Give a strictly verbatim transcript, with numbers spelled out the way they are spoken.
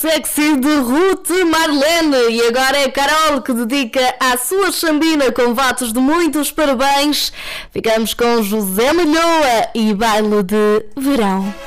Sexy de Ruth Marlene. E agora é Carol que dedica à sua chambina com votos de muitos parabéns. Ficamos com José Malhoa e baile de verão.